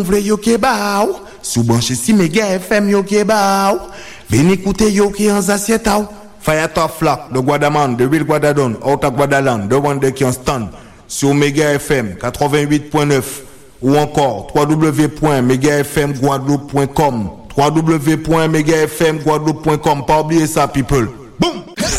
Vle yo ke ba ou, sou branche si Mega FM yo ke ba ou. Veni écouter yo ki en assiette ou. Fire Top Flock de Guadaman, de Ville Guadadon, out of Guadaland, de Wande qui en stand sur Mega FM 88.9 ou encore www.megafmguadeloupe.com www.megafmguadeloupe.com. Pas oublier ça, people.